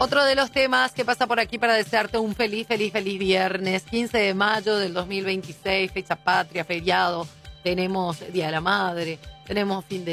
Otro de los temas que pasa por aquí para desearte un feliz viernes, 15 de mayo del 2026, fecha patria, feriado, tenemos Día de la Madre, tenemos fin de